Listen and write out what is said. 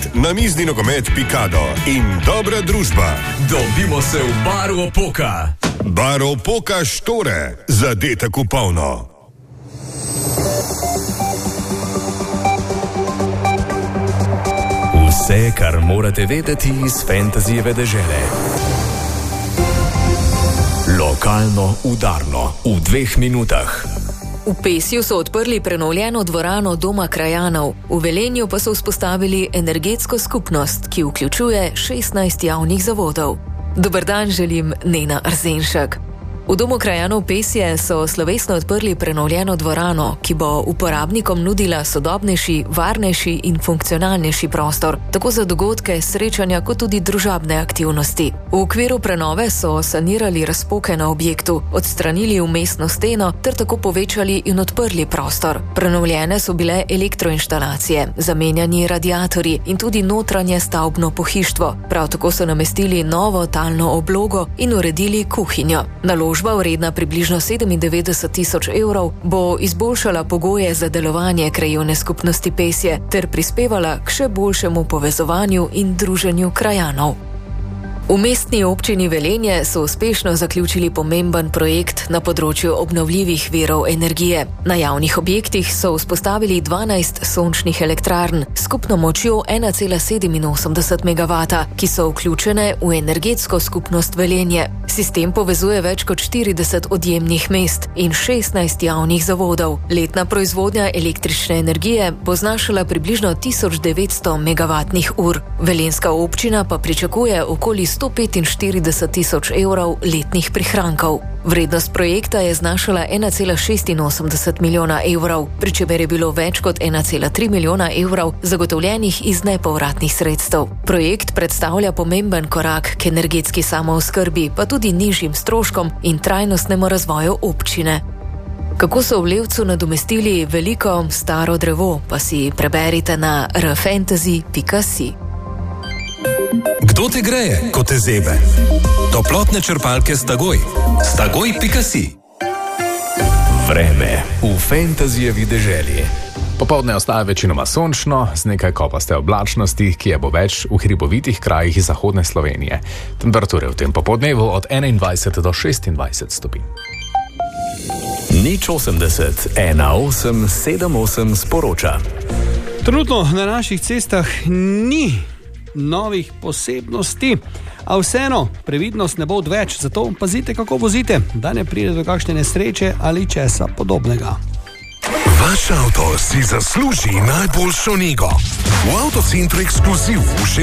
namizni nogomet Pikado in dobra družba. Dobimo se v Baru Opoka. Bar Opoka Štore, zadetek v polno. Vse, kar morate vedeti iz fantazijeve dežele. Lokalno udarno v 2 minutah. V Pesju so odprli prenovljeno dvorano Doma krajanov, v Velenju pa so vzpostavili energetsko skupnost, ki vključuje 16 javnih zavodov. Dober dan želim, Nena Arzenšek. V Domu krajanov Pesje so slovesno odprli prenovljeno dvorano, ki bo uporabnikom nudila sodobnejši, varnejši in funkcionalnejši prostor, tako za dogodke, srečanja kot tudi družabne aktivnosti. V okviru prenove so sanirali razpoke na objektu, odstranili vmesno steno ter tako povečali in odprli prostor. Prenovljene so bile elektroinštalacije, zamenjani radiatorji in tudi notranje stavbno pohištvo. Prav tako so namestili novo talno oblogo in uredili kuhinjo. Naložba, vredna približno 97 000 evrov, bo izboljšala pogoje za delovanje krajevne skupnosti Pesje ter prispevala k še boljšemu povezovanju in druženju krajanov. V mestni občini Velenje so uspešno zaključili pomemben projekt na področju obnovljivih virov energije. Na javnih objektih so vzpostavili 12 sončnih elektrarn s skupno močjo 1,87 MW, ki so vključene v energetsko skupnost Velenje. Sistem povezuje več kot 40 odjemnih mest in 16 javnih zavodov. Letna proizvodnja električne energije bo znašala približno 1900 MWh. Velenjska občina pa pričakuje okoli 145 000 evrov letnih prihrankov. Vrednost projekta je znašala 1,86 milijona evrov, pri čemer je bilo več kot 1,3 milijona evrov zagotovljenih iz nepovratnih sredstev. Projekt predstavlja pomemben korak k energetski samooskrbi, pa tudi nižjim stroškom in trajnostnemu razvoju občine. Kako so v Levcu nadomestili veliko staro drevo, pa si preberite na rfantasy.si. Kdo te greje, ko te zebe? Toplotne črpalke Stagoj. Stagoj.si. Vreme v fantazijevi deželi. Popoldne ostaja večinoma sončno, z nekaj kopaste oblačnosti, ki je bo več v hribovitih krajih zahodne Slovenije. Temperature v tem popoldnevu od 21 do 26 stopinj. 080 1878 sporoča. Trenutno na naših cestah ni novih posebnosti, a vseeno previdnost ne bo odveč, zato pazite, kako vozite, da ne pride do kakšne nesreče ali česa podobnega. Vaš avto si zasluži najboljšo nego. V Avtocentru Ekskluziv